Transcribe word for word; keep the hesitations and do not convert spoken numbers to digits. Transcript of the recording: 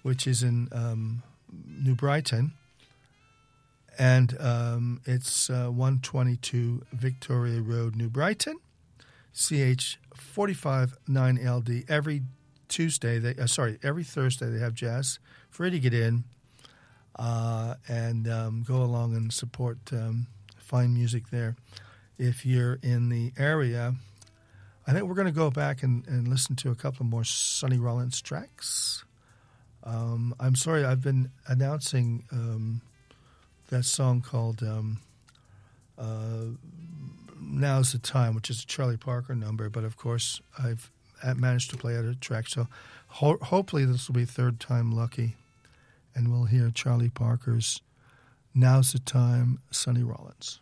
which is in um, New Brighton. And um, it's uh, one twenty-two Victoria Road, New Brighton, C H forty-five nine L D. Every Tuesday, they uh, sorry, every Thursday they have jazz. Free to get in uh, and um, go along and support um, fine music there. If you're in the area, I think we're going to go back and, and listen to a couple more Sonny Rollins tracks. Um, I'm sorry, I've been announcing um, that song called um, uh, Now's the Time, which is a Charlie Parker number, but of course I've managed to play other tracks, so ho- hopefully this will be third time lucky, and we'll hear Charlie Parker's Now's the Time, Sonny Rollins.